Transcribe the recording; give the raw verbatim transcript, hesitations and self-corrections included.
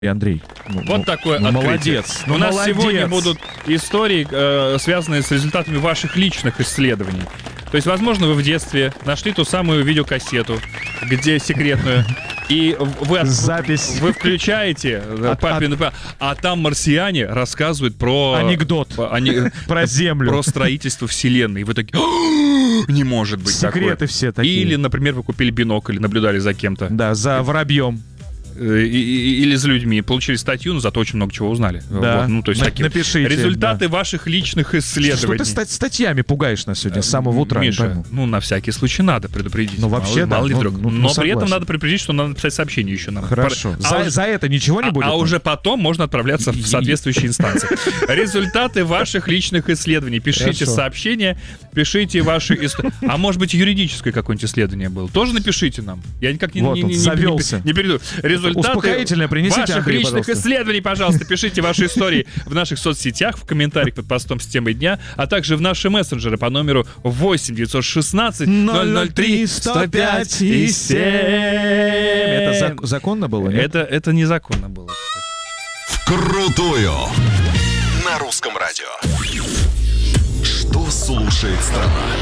И Андрей. Ну, вот ну, такое ну, открытие. молодец. Ну, У нас молодец. сегодня будут истории, э, связанные с результатами ваших личных исследований. То есть, возможно, вы в детстве нашли ту самую видеокассету, где секретную, и вы, от, Запись. вы включаете От- папин, от- а там марсиане рассказывают про... Анекдот. Они, Про Землю. про строительство Вселенной. И вы такие, не может быть Секреты такое. все такие. Или, например, вы купили бинокль, наблюдали за кем-то. Да, за воробьем. И- и- или за людьми, получили статью, но зато очень много чего узнали. Да. Вот, ну, то есть На- такие напишите, результаты да. ваших личных Что исследований. ты стать статьями пугаешь нас сегодня с самого утра? не Миша, пойму. ну на всякий случай надо предупредить. Ну, вообще, мало, да. мало ли Ну, вдруг. ну, ну, Но при этом согласен. надо предупредить, что надо написать сообщение еще нам. Хорошо. А За, уже- за это ничего не а- будет? А, уже потом можно отправляться в соответствующие инстанции. Результаты ваших личных исследований. Пишите Хорошо. сообщения, пишите ваши истории. А может быть, юридическое какое-нибудь исследование было? Тоже напишите нам. Я никак не, Вот не, он, не, не- завелся. не перейду. Результаты Успокоительное принесите, ваших Андрей, личных пожалуйста. исследований, пожалуйста. Пишите ваши истории в наших соцсетях, в комментариях под постом с темой дня, а также в наши мессенджеры по номеру восемь девятьсот шестнадцать ноль ноль три сто пять и семь. Это зак- законно было, нет? Это, это незаконно было, кстати. Вкрутую на русском радио. Что слушает страна?